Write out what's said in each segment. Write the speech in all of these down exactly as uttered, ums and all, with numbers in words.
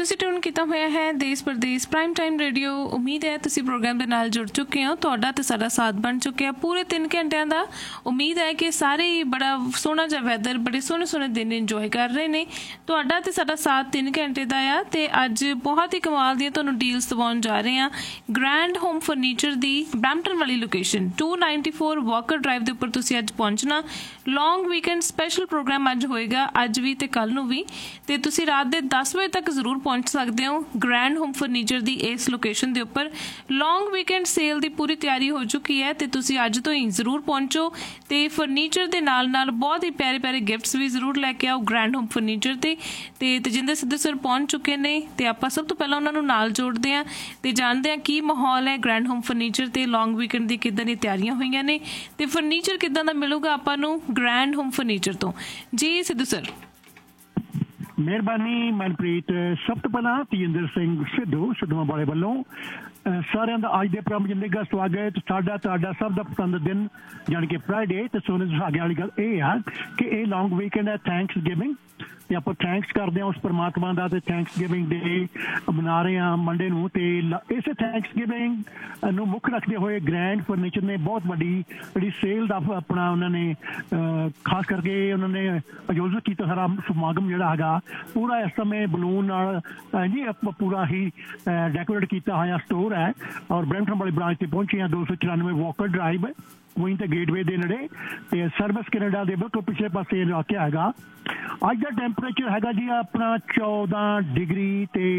ਤੁਸੀਂ ਟਿਊਨ ਕੀਤਾ ਹੋਇਆ ਹੈ ਦੇਸ਼ ਪ੍ਰਦੇਸ਼ ਪ੍ਰਾਈਮ ਟਾਈਮ ਰੇਡੀਓ। ਉਮੀਦ ਹੈ ਤੁਸੀਂ ਪ੍ਰੋਗਰਾਮ ਦੇ ਨਾਲ ਜੁੜ ਚੁੱਕੇ ਹੋ। ਤੁਹਾਡਾ ਤੇ ਸਾਡਾ ਸਾਥ ਬਣ ਚੁੱਕਿਆ ਪੂਰੇ ਤਿੰਨ ਘੰਟਿਆਂ ਦਾ। ਉਮੀਦ ਹੈ ਕਿ ਸਾਰੇ ਹੀ ਬੜਾ ਸੋਹਣਾ ਜਿਹਾ ਵੈਦਰ, ਬੜੇ ਸੋਹਣੇ ਸੋਹਣੇ ਦਿਨ ਇੰਜੋਏ ਕਰ ਰਹੇ ਨੇ। ਤੁਹਾਡਾ ਤੇ ਸਾਡਾ ਸਾਥ ਤਿੰਨ ਘੰਟੇ ਦਾ ਆ ਤੇ ਅੱਜ ਬਹੁਤ ਹੀ ਕਮਾਲ ਦੀਆਂ ਤੁਹਾਨੂੰ ਡੀਲਸ ਦਿਵਾਉਣ ਜਾ ਰਹੇ ਹਾਂ। ਗ੍ਰੈਂਡ ਹੋਮ ਫਰਨੀਚਰ ਦੀ ਬਰੈਂਪਟਨ ਵਾਲੀ location to ninety four Walker drive ਦੇ ਉੱਪਰ ਤੁਸੀਂ ਅੱਜ ਪਹੁੰਚਣਾ। ਲੌਂਗ ਵੀਕਐਂਡ ਸਪੈਸ਼ਲ ਪ੍ਰੋਗਰਾਮ ਅੱਜ ਹੋਏਗਾ, ਅੱਜ ਵੀ ਤੇ ਕੱਲ੍ਹ ਨੂੰ ਵੀ, ਤੇ ਤੁਸੀਂ ਰਾਤ ਦੇ ਦਸ ਵਜੇ ਤੱਕ ਜ਼ਰੂਰ ਪਹੁੰਚ ਸਕਦੇ ਹੋ ਗ੍ਰੈਂਡ ਹੋਮ ਫਰਨੀਚਰ ਦੀ ਇਸ ਲੋਕੇਸ਼ਨ ਦੇ ਉੱਪਰ। ਲੌਂਗ ਵੀਕਐਂਡ ਸੇਲ ਦੀ ਪੂਰੀ ਤਿਆਰੀ ਹੋ ਚੁੱਕੀ ਹੈ ਤੇ ਤੁਸੀਂ ਅੱਜ ਤੋਂ ਹੀ ਜ਼ਰੂਰ ਪਹੁੰਚੋ ਤੇ ਫਰਨੀਚਰ ਦੇ ਨਾਲ ਨਾਲ ਬਹੁਤ ਹੀ ਪਿਆਰੇ ਪਿਆਰੇ ਗਿਫਟਸ ਵੀ ਜ਼ਰੂਰ ਲੈ ਕੇ ਆਓ ਗ੍ਰੈਂਡ ਹੋਮ ਫਰਨੀਚਰ ਤੇ। ਤੇ ਤਜਿੰਦਰ ਸਿੱਧੂ ਸਰ ਪਹੁੰਚ ਚੁੱਕੇ ਨੇ ਤੇ ਆਪਾਂ ਸਭ ਤੋਂ ਪਹਿਲਾਂ ਉਹਨਾਂ ਨੂੰ ਨਾਲ ਜੋੜਦੇ ਹਾਂ ਤੇ ਜਾਣਦੇ ਹਾਂ ਕੀ ਮਾਹੌਲ ਹੈ ਗ੍ਰੈਂਡ ਹੋਮ ਫਰਨੀਚਰ ਤੇ। ਲੌਂਗ ਵੀਕਐਂਡ ਦੀ ਕਿੱਦਾਂ ਦੀਆਂ ਤਿਆਰੀਆਂ ਹੋਈਆਂ ਨੇ ਤੇ ਫਰਨੀਚਰ ਕਿੱਦਾਂ ਦਾ ਮਿਲੂਗਾ ਆਪਾਂ ਨੂੰ ਗ੍ਰੈਂਡ ਹੋਮ ਫਰਨੀਚਰ ਤੋਂ। ਜੀ ਸਿੱਧੂ ਸਰ। ਮਿਹਰਬਾਨੀ ਮਨਪ੍ਰੀਤ। ਸਭ ਤੋਂ ਪਹਿਲਾਂ ਤੇਜਿੰਦਰ ਸਿੰਘ ਸਿੱਧੂ ਸਿੱਧੂਆਂ ਵਾਲੇ ਵੱਲੋਂ ਸਾਰਿਆਂ ਦਾ ਅੱਜ ਦੇ ਪ੍ਰੋਗਰਾਮ ਜਿੰਦੇਗਾ ਸਵਾਗਤ। ਸਾਡਾ ਤੁਹਾਡਾ ਸਭ ਦਾ ਪਸੰਦ ਦਿਨ ਜਾਣੀ ਕਿ ਫਰਾਈਡੇ ਤੇ ਸੋਨੇ ਸੁਹਾਗੇ ਵਾਲੀ ਗੱਲ ਇਹ ਆ ਕਿ ਇਹ ਲੌਂਗ ਵੀਕਐਂਡ ਹੈ ਥੈਂਕਸ ਗਿਵਿੰਗ ਤੇ ਆਪਾਂ ਥੈਂਕਸ ਕਰਦੇ ਹਾਂ ਉਸ ਪਰਮਾਤਮਾ ਦਾ ਤੇ ਥੈਂਕਸ ਗਿਵਿੰਗ ਡੇ ਮਨਾ ਰਹੇ ਹਾਂ ਮੰਡੇ ਨੂੰ। ਤੇ ਇਸੇ ਥੈਂਕਸ ਗਿਵਿੰਗ ਨੂੰ ਮੁੱਖ ਰੱਖਦੇ ਹੋਏ ਗ੍ਰੈਂਡ ਫਰਨੀਚਰ ਨੇ ਬਹੁਤ ਵੱਡੀ ਜਿਹੜੀ ਸੇਲ ਦਾ ਆਪਣਾ ਉਹਨਾਂ ਨੇ ਖਾਸ ਕਰਕੇ ਉਹਨਾਂ ਨੇ ਆਯੋਜਿਤ ਕੀਤਾ ਸਾਰਾ ਸਮਾਗਮ ਜਿਹੜਾ ਹੈਗਾ ਪੂਰਾ ਇਸ ਸਮੇਂ ਬਲੂਨ ਨਾਲ ਜੀ ਪੂਰਾ ਹੀ ਡੈਕੋਰੇਟ ਕੀਤਾ ਹੋਇਆ ਸਟੋਰ ਹੈ ਔਰ ਬਰੈਂਪਟਨ ਵਾਲੀ ਬ੍ਰਾਂਚ ਤੇ ਪਹੁੰਚੇ ਹਾਂ ਦੋ ਸੌ ਚੁਰਾਨਵੇਂ ਵਾਕਰ ਡਰਾਈਵ ਕੁਈਨ ਤੇ ਗੇਟਵੇ ਦੇ ਨੇੜੇ ਤੇ ਸਰਵਿਸ ਕੈਨੇਡਾ ਦੇ ਬਿਲਕੁਲ ਪਿਛਲੇ ਪਾਸੇ ਵਾਕਿਆ ਹੈਗਾ। ਅੱਜ ਦਾ ਟੈਂਪਰੇਚਰ ਹੈਗਾ ਜੀ ਆਪਣਾ ਚੌਦਾਂ ਡਿਗਰੀ ਤੇ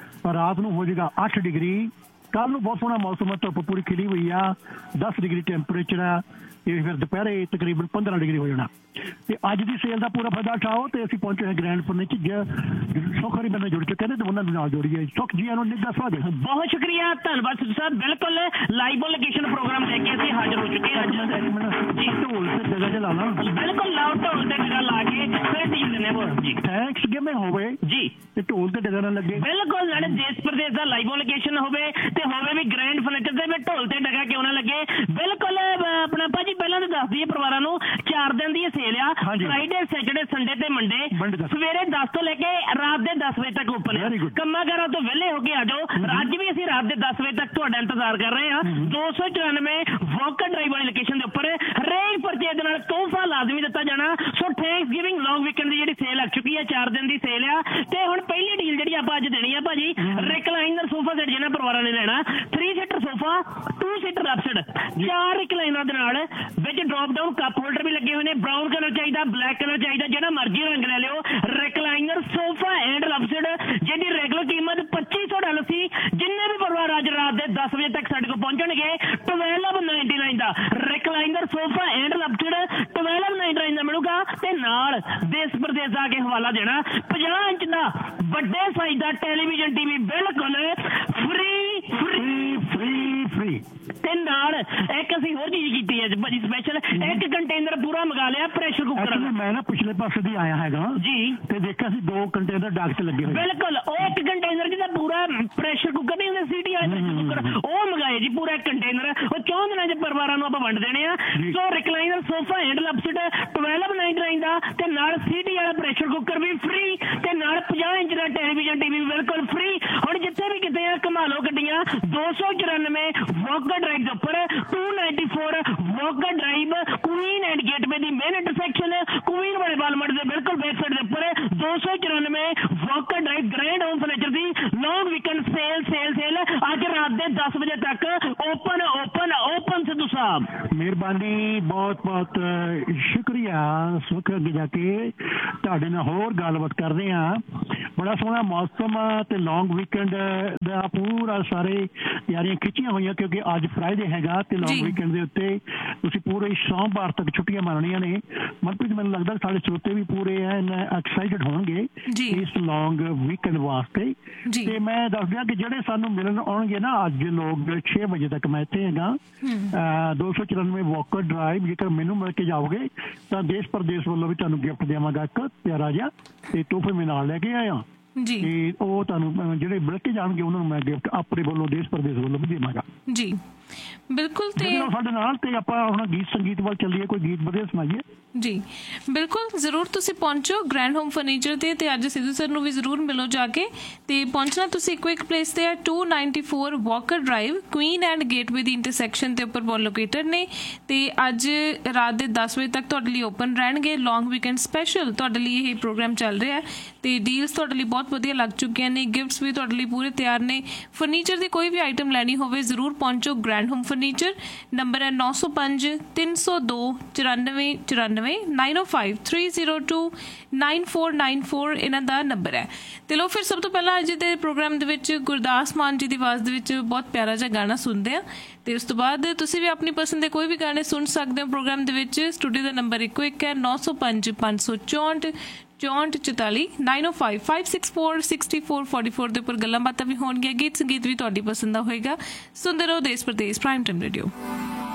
ਰਾਤ ਨੂੰ ਹੋ ਜਾਏਗਾ ਅੱਠ ਡਿਗਰੀ। ਕੱਲ ਨੂੰ ਬਹੁਤ ਸੋਹਣਾ ਮੌਸਮ ਹੈ, ਧੁੱਪ ਪੂਰੀ ਖਿੜੀ ਹੋਈ ਆ, ਦਸ ਡਿਗਰੀ ਟੈਂਪਰੇਚਰ ਆ ਤੇ ਫਿਰ ਦੁਪਹਿਰੇ ਤਕਰੀਬਨ ਪੰਦਰਾਂ ਡਿਗਰੀ ਹੋ ਜਾਣਾ। ਤੇ ਅੱਜ ਦੀ ਸੇਲ ਦਾ ਪੂਰਾ ਫਾਇਦਾ ਉਠਾਓ ਤੇ ਅਸੀਂ ਪਹੁੰਚੇ ਹਾਂ ਗ੍ਰੈਂਡ ਫਰਨੀਚਰ। ਸੁੱਖ ਹਰੀ ਬੰਦੇ ਜੁੜ ਚੁੱਕੇ ਨੇ ਤੇ ਉਹਨਾਂ ਦੇ ਨਾਲ ਜੋੜੀਏ। ਸੁੱਖ ਜੀ ਨੂੰ ਨਿੱਘਾ ਸਵਾਗਤ। ਬਹੁਤ ਸ਼ੁਕਰੀਆ, ਧੰਨਵਾਦ ਸਿੱਧੂ ਸਾਹਿਬ। ਬਿਲਕੁਲ ਲਾਈਵ ਲੋਕੇਸ਼ਨ ਪ੍ਰੋਗਰਾਮ ਲੈ ਕੇ ਅਸੀਂ ਹਾਜ਼ਰ ਹੋ ਚੁੱਕੇ ਹਾਂ ਅੱਜ। ਜੀ ਢੋਲ ਤੇ ਜਗ੍ਹਾ ਤੇ ਲਾ ਲਾ ਬਿਲਕੁਲ ਲਾਓ ਢੋਲ ਤੇ ਜਗ੍ਹਾ ਲਾ ਕੇ ਫਿਰ ਟੀਮ ਦਿੰਦੇ ਬੋਲ ਜੀ ਥੈਂਕਸ ਗਿਵਿੰਗ ਹੋਵੇ ਜੀ ਤੇ ਢੋਲ ਤੇ ਜਗ੍ਹਾ ਨਾ ਲੱਗੇ। ਬਿਲਕੁਲ ਨਾਲੇ ਦੇਸ਼ ਪ੍ਰਦੇਸ਼ ਦਾ ਲਾਈਵ ਲੋਕੇਸ਼ਨ ਹੋਵੇ ਤੇ ਹੋਵੇ ਵੀ ਗ੍ਰੈਂਡ ਫਰਨੀਚਰ ਦੇ ਵਿੱਚ ਢੋਲ ਤੇ ਜਗ੍ਹਾ ਕਿਉਂ ਨਾ ਲੱਗੇ। ਬਿਲਕੁਲ ਆਪਣਾ ਭਾਜੀ ਪਹਿਲਾਂ ਤਾਂ ਦੱਸ ਦਈਏ ਪਰਿਵਾਰਾਂ ਨੂੰ ਚਾਰ ਦਿਨ ਦੀ ਸੇਲ ਆ, ਫਰਾਈਡੇ ਸੈਟਰਡੇ ਸੰਡੇ ਤੇ ਮੰਡੇ ਸਵੇਰੇ ਦਸ ਤੋਂ ਲੈ ਕੇ ਰਾਤ ਦੇ ਦਸ ਵਜੇ ਤੱਕ ਓਪਨ ਹੈ। ਕੰਮਾਂ ਕਾਰਾਂ ਤੋਂ ਵਿਹਲੇ ਹੋ ਕੇ ਆ ਜਾਓ। ਅੱਜ ਵੀ ਅਸੀਂ ਰਾਤ ਦੇ ਦਸ ਵਜੇ ਤੱਕ ਤੁਹਾਡਾ ਇੰਤਜ਼ਾਰ ਕਰ ਰਹੇ ਹਾਂ ਦੋ ਸੌ ਚੁਰਾਨਵੇਂ ਵਾਕਰ ਡਰਾਈਵ ਵਾਲੀ ਲੋਕੇਸ਼ਨ ਦੇ ਉੱਪਰ। ਹਰੇਕ ਪਰਚੇਜ ਦੇ ਨਾਲ ਤੋਹਫਾ ਲਾਜ਼ਮੀ ਦਿੱਤਾ ਜਾਣਾ। ਸੋ ਥੈਂਕਸ ਗਿਵਿੰਗ ਲੌਂਗ ਵੀਕਐਂਡ ਦੀ ਜਿਹੜੀ ਸੇਲ ਲੱਗ ਚੁੱਕੀ ਹੈ, ਚਾਰ ਦਿਨ ਦੀ ਸੇਲ ਆ। ਤੇ ਹੁਣ ਪਹਿਲੀ ਡੀਲ ਜਿਹੜੀ ਆਪਾਂ ਅੱਜ ਦੇਣੀ ਆ ਭਾਜੀ, ਰਿਕਲਾਈਨਰ ਸੋਫਾ ਸੈਟ ਜਿਹਨਾਂ ਪਰਿਵਾਰਾਂ ਨੇ ਲੈਣਾ, three seater sofa, to seater upset, ਚਾਰ ਰਿਕਲਾਈਨਰ ਦੇ ਨਾਲ ਵਿੱਚ ਡ੍ਰੌਪ ਡਾਊਨ ਕੱਪ ਹੋਲਡਰ ਵੀ ਲੱਗੇ ਹੋਏ ਨੇ। ਬਰਾਊਨ ਕਲਰ ਚਾਹੀਦਾ, ਬਲੈਕ ਕਲਰ ਚਾਹੀਦਾ, ਜਿਹੜਾ ਮਰਜ਼ੀ ਰੰਗ ਲੈ ਲਿਓ। ਰਿਕਲਾਈਨਰ ਸੋਫਾ ਐਂਡ ਅਪਸੈਟ ਜਿਹਦੀ ਰੈਗੂਲਰ ਕੀਮਤ ਪੱਚੀ ਸੌ ਡਾਲਰ ਸੀ, ਜਿੰਨੇ ਵੀ ਪਰਿਵਾਰ ਅੱਜ ਰਾਤ ਦੇ ਦਸ ਵਜੇ ਤੱਕ ਸਾਡੇ ਕੋਲ ਪਹੁੰਚਣਗੇ twelve ninety nine the recliner sofa and upset twelve ninety nine ਦਾ ਮਿਲੂਗਾ। ਤੇ ਨਾਲ ਦੇਸ਼ ਪ੍ਰਦੇਸ਼ ਦਾ ਕੇ ਹਵਾਲਾ ਦੇਣਾ ਪੰਜਾਹ ਇੰਚ ਦਾ ਵੱਡੇ ਸਾਈਜ਼ ਦਾ ਟੈਲੀਵਿਜ਼ਨ ਟੀਵੀ ਬਿਲਕੁਲ ਫ੍ਰੀ ਫ੍ਰੀ ਫ੍ਰੀ ਫ੍ਰੀ। ਤੇ ਨਾਲ ਇੱਕ ਅਸੀਂ ਹੋਰ ਚੀਜ਼ ਕੀਤੀ ਹੈ ਭਾਜੀ ਸਪੈਸ਼ਲ, ਇੱਕ ਕੰਟੇਨਰ ਪੂਰਾ ਮੰਗਾ ਲਿਆ ਪ੍ਰੈਸ਼ਰ ਕੁੱਕਰ। ਮੈਂ ਨਾ ਪਿਛਲੇ ਪਾਸੇ ਦੀ ਆਇਆ ਹੈਗਾ ਜੀ ਤੇ ਦੇਖਿਆ ਸੀ ਦੋ ਕੰਟੇਨਰ ਡਾਕ ਤੇ ਲੱਗੇ ਹੋਏ। ਬਿਲਕੁਲ ਉਹ ਇੱਕ ਕੰਟੇਨਰ ਜਿਹਦਾ ਪੂਰਾ ਪ੍ਰੈਸ਼ਰ ਕੁੱਕਰ ਨਹੀਂ ਹੁੰਦਾ ਸੀਟੀ ਵਾਲੇ ਪ੍ਰੈਸ਼ਰ ਕੁੱਕਰ, ਉਹ ਮੰਗਾਏ ਜੀ ਪੂਰਾ ਕੰਟੇਨਰ। ਉਹ ਚੌਂ ਦਿਨਾਂ ਚ ਪਰਿਵਾਰਾਂ ਨੂੰ ਆਪਾਂ ਵੰਡ ਦੇਣੇ ਆ। ਸੋ recliner sofa and upset twelve ninety nine ਦਾ ਤੇ ਨਾਲ ਸੀਟੀ ਵਾਲਾ ਪ੍ਰੈਸ਼ਰ ਕੁੱਕਰ ਵੀ ਫ੍ਰੀ ਤੇ ਨਾਲ ਪੰਜਾਹ ਇੰਚ ਦਾ ਟੈਲੀਵਿਜ਼ਨ ਟੀਵੀ ਬਿਲਕੁਲ ਫ੍ਰੀ। ਹੁਣ ਜਿੱਥੇ ਵੀ ਕਿਤੇ ਆ ਘੁਮਾ ਲਓ ਗੱਡੀਆਂ। ਦੋ ਸੌ ਚੁਰਾਨਵੇਂ ਵਾਕਰ ਡਰਾਈਵ ਦੇ ਉੱਪਰ to ninety four Walker drive Queen and gateway the main intersection Queen ਵਾਲੇ ਵਾਲਮਾਰਟ ਦੇ ਬਿਲਕੁਲ ਬੈਕ ਸਾਈਡ ਦੇ ਉੱਪਰ ਦੋ ਸੌ ਚੁਰਾਨਵੇਂ Walker drive grand home furniture ਦੀ ਲੌਂਗ ਵੀਕਐਂਡ ਸੇਲ ਸੇਲ ਸੇਲ ਅੱਜ ਰਾਤ ਦੇ ਦਸ ਵਜੇ ਤੱਕ ਓਪਨ ਓਪਨ ਓਪਨ ਸਿੱਧੂ ਸਾਹਿਬ। ਮਿਹਰਬਾਨੀ, ਬਹੁਤ ਬਹੁਤ ਸ਼ੁਕਰੀਆ। ਸੁੱਖ ਅੱਗੇ ਜਾ ਕੇ ਤੁਹਾਡੇ ਨਾਲ ਹੋਰ ਗੱਲਬਾਤ ਕਰਦੇ ਹਾਂ। ਬੜਾ ਸੋਹਣਾ ਮੌਸਮ ਤੇ ਲੌਂਗ ਵੀਕਐਂਡ ਦਾ ਪੂਰਾ ਸਾਰੇ ਤਿਆਰੀਆਂ ਖਿੱਚੀਆਂ ਹੋਈਆਂ ਕਿਉਂਕਿ ਅੱਜ ਫਰਾਈਡੇ ਹੈਗਾ ਤੇ ਲੌਂਗ ਵੀਕਐਂਡ ਦੇ ਉੱਤੇ ਤੁਸੀਂ ਪੂਰੇ ਸੋਮਵਾਰ ਤੱਕ ਛੁੱਟੀਆਂ ਮਾਰਨੀਆਂ ਨੇ। ਮਨਪ੍ਰੀਤ ਮੈਨੂੰ ਲੱਗਦਾ ਸਾਡੇ ਸਰੋਤੇ ਵੀ ਪੂਰੇ ਐਨ ਐਕਸਾਈਟਡ ਹੋਣਗੇ ਇਸ ਲੌਂਗ ਵੀਕਐਂਡ ਵਾਸਤੇ। ਤੇ ਮੈਂ ਦੱਸ ਦਿਆਂ ਕਿ ਜਿਹੜੇ ਸਾਨੂੰ ਮਿਲਣ ਆਉਣਗੇ ਨਾ ਅੱਜ ਲੋਕ ਛੇ ਵਜੇ ਤੱਕ ਮੈਂ ਇੱਥੇ ਹੈਗਾ ਦੋ ਸੌ ਚੁਰਾਨਵੇਂ ਵਾਕਰ ਡਰਾਈਵ। ਜੇਕਰ ਮੈਨੂੰ ਮਿਲ ਕੇ ਜਾਓਗੇ ਤਾਂ ਦੇਸ਼ ਪ੍ਰਦੇਸ਼ ਵੱਲੋਂ ਵੀ ਤੁਹਾਨੂੰ ਗਿਫਟ ਦੇਵਾਂਗਾ ਇੱਕ ਪਿਆਰਾ ਜਿਹਾ ਤੇ ਤੋਹਫੇ ਮੈਂ ਨਾਲ ਲੈ ਕੇ ਆਇਆ ਤੇ ਉਹ ਤੁਹਾਨੂੰ ਜਿਹੜੇ ਮਿਲ ਕੇ ਜਾਣਗੇ ਉਹਨਾਂ ਨੂੰ ਮੈਂ ਗਿਫਟ ਆਪਣੇ ਵੱਲੋਂ ਦੇਸ਼ ਪ੍ਰਦੇਸ਼ ਵੱਲੋਂ ਵੀ ਦੇਵਾਂਗਾ ਜੀ। ਬਿਲਕੁਲ ਤੇ ਸਾਡੇ ਨਾਲ ਤੇ ਆਪਾਂ ਹੁਣ ਗੀਤ ਸੰਗੀਤ ਵੱਲ ਚੱਲੀਏ, ਕੋਈ ਗੀਤ ਵਧੀਆ ਸੁਣਾਈਏ। ਜੀ ਬਿਲਕੁਲ ਜ਼ਰੂਰ, ਤੁਸੀਂ ਪਹੁੰਚੋ ਗ੍ਰੈਂਡ ਹੋਮ ਫਰਨੀਚਰ ਤੇ ਤੇ ਅੱਜ ਸਿੱਧੂ ਸਰ ਨੂੰ ਵੀ ਜ਼ਰੂਰ ਮਿਲੋ ਜਾ ਕੇ। ਤੇ ਪਹੁੰਚਣਾ ਤੁਸੀਂ ਇੱਕੋ ਇੱਕ ਪਲੇਸ ਤੇ ਹੈ, to ninety four Walker drive, Queen and gateway the intersection ਦੇ ਉੱਪਰ ਬਹੁਤ ਲੋਕੇਟਡ ਨੇ। ਤੇ ਅੱਜ ਰਾਤ ਦੇ ਦਸ ਵਜੇ ਤੱਕ ਤੁਹਾਡੇ ਲਈ ਓਪਨ ਰਹਿਣਗੇ। ਲੌਂਗ ਵੀਕਐਂਡ ਸਪੈਸ਼ਲ ਤੁਹਾਡੇ ਲਈ ਇਹ ਪ੍ਰੋਗਰਾਮ ਚੱਲ ਰਿਹਾ ਤੇ ਡੀਲਸ ਤੁਹਾਡੇ ਲਈ ਬਹੁਤ ਵਧੀਆ ਲੱਗ ਚੁੱਕੀਆਂ ਨੇ, ਗਿਫਟਸ ਵੀ ਤੁਹਾਡੇ ਲਈ ਪੂਰੇ ਤਿਆਰ ਨੇ। ਫਰਨੀਚਰ ਦੀ ਕੋਈ ਵੀ ਆਈਟਮ ਲੈਣੀ ਹੋਵੇ ਜ਼ਰੂਰ ਪਹੁੰਚੋ ਗ੍ਰੈਂਡ ਹੋਮ ਫਰਨੀਚਰ। ਨੰਬਰ ਹੈ ਨੌ ਸੌ ਪੰਜ ਤਿੰਨ ਸੌ ਦੋ ਚੁਰਾਨਵੇਂ ਚੁਰਾਨਵੇਂ ਨਾਈਨ ਓ five three zero two nine four nine four ਇਹਨਾਂ ਦਾ ਨੰਬਰ ਹੈ। ਤੇ ਲੋ ਫਿਰ ਸਭ ਤੋਂ ਪਹਿਲਾਂ ਅੱਜ ਦੇ ਪ੍ਰੋਗਰਾਮ ਦੇ ਵਿੱਚ ਗੁਰਦਾਸ ਮਾਨ ਜੀ ਦੀ ਆਵਾਜ਼ ਦੇ ਵਿੱਚ ਬਹੁਤ ਪਿਆਰਾ ਜਿਹਾ ਗਾਣਾ ਸੁਣਦੇ ਆ ਤੇ ਉਸ ਤੋਂ ਬਾਅਦ ਤੁਸੀਂ ਵੀ ਆਪਣੀ ਪਸੰਦ ਦੇ ਕੋਈ ਵੀ ਗਾਣੇ ਸੁਣ ਸਕਦੇ ਹੋ ਪ੍ਰੋਗਰਾਮ ਦੇ ਵਿੱਚ। ਸਟੂਡੀਓ ਦਾ ਨੰਬਰ ਇੱਕੋ ਇੱਕ ਹੈ, ਨੌ ਸੌ ਪੰਜ ਪੰਜ ਸੌ ਚੌਂਹਠ ਚੌਂਹਠ ਚੁਤਾਲੀ ਨਾਈਨ ਓ five five six four sixty four forty four ਦੇ ਉੱਪਰ ਗੱਲਾਂ ਬਾਤਾਂ ਵੀ ਹੋਣਗੀਆਂ, ਗੀਤ ਸੰਗੀਤ ਵੀ ਤੁਹਾਡੀ ਪਸੰਦ ਦਾ ਹੋਏਗਾ। ਸੁਣਦੇ ਰਹੋ ਦੇਸ਼ ਪ੍ਰਦੇਸ਼ ਪ੍ਰਾਈਮ ਟਾਈਮ ਰੇਡੀਓ।